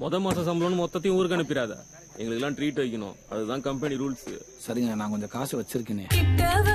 மாசம் சம்பளம்னு மொத்தத்தையும் ஊருக்கு அனுப்பிடாத. எங்களுக்கு எல்லாம் ட்ரீட் வைக்கணும். அதுதான் கம்பெனி ரூல்ஸ். சரிங்க, நான் கொஞ்சம் காசு வச்சிருக்கேனே.